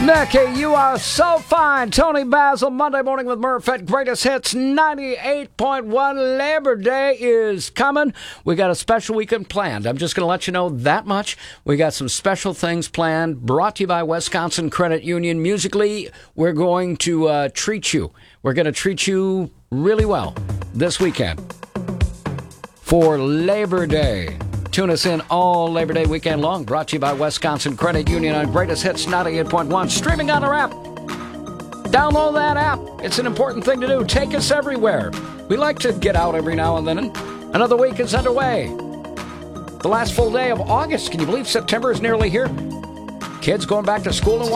Mickey, you are so fine. Tony Basil, Monday Morning with Murph at Greatest Hits 98.1. Labor Day is coming. We got a special weekend planned. I'm just going to let you know that much. We got some special things planned, brought to you by Wisconsin Credit Union. Musically, we're going to treat you. We're going to treat you really well this weekend for Labor Day. Tune us in all Labor Day weekend long. Brought to you by Wisconsin Credit Union on Greatest Hits 98.1. Streaming on our app. Download that app. It's an important thing to do. Take us everywhere. We like to get out every now and then. Another week is underway. The last full day of August. Can you believe September is nearly here? Kids going back to school and